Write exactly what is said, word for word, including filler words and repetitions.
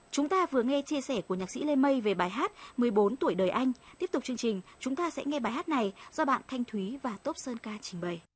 Chúng ta vừa nghe chia sẻ của nhạc sĩ Lê Mây về bài hát mười bốn tuổi đời anh. Tiếp tục chương trình, chúng ta sẽ nghe bài hát này do bạn Thanh Thúy và Tốp Sơn Ca trình bày.